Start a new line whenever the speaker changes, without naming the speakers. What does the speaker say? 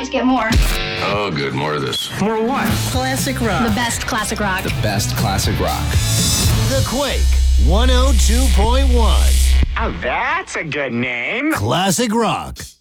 always get more.
Oh, good. More of this.
More what?
Classic rock.
The best classic rock.
The best classic rock.
The Quake 102.1.
Oh, that's a good name.
Classic rock.